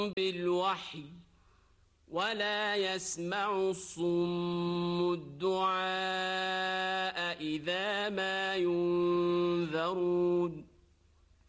بالوحي ولا يسمع الصم الدعاء إذا ما ينذرون